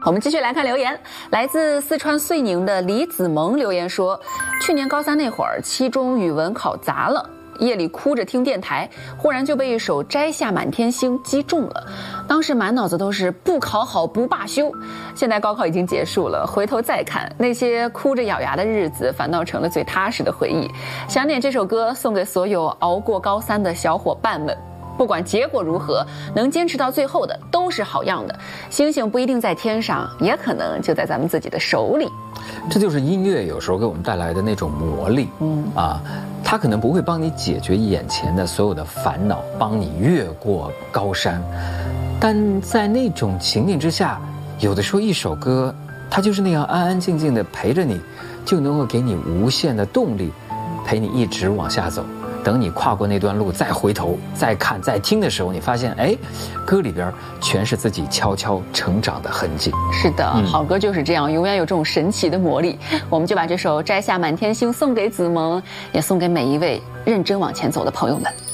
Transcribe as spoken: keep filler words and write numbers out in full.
我们继续来看留言，来自四川遂宁的李子萌留言说，去年高三那会儿，期中语文考砸了。夜里哭着听电台，忽然就被一首《摘下满天星》击中了，当时满脑子都是不考好不罢休。现在高考已经结束了，回头再看那些哭着咬牙的日子，反倒成了最踏实的回忆。想点这首歌送给所有熬过高三的小伙伴们，不管结果如何，能坚持到最后的都是好样的。星星不一定在天上，也可能就在咱们自己的手里。 这就是音乐有时候给我们带来的那种魔力。嗯啊，它可能不会帮你解决眼前的所有的烦恼，帮你越过高山，但在那种情景之下，有的时候一首歌，它就是那样安安静静的陪着你，就能够给你无限的动力，陪你一直往下走。等你跨过那段路，再回头再看再听的时候，你发现哎，歌里边全是自己悄悄成长的痕迹。 是的，嗯、好歌就是这样，永远有这种神奇的魔力。我们就把这首《摘下满天星》送给子萌，也送给每一位认真往前走的朋友们。